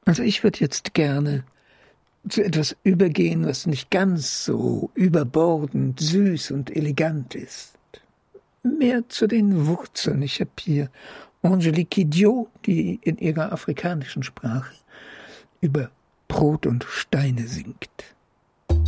Also ich würde jetzt gerne zu etwas übergehen, was nicht ganz so überbordend, süß und elegant ist. Mehr zu den Wurzeln. Ich habe hier Angélique Kidjo, die in ihrer afrikanischen Sprache über Brot und Steine singt.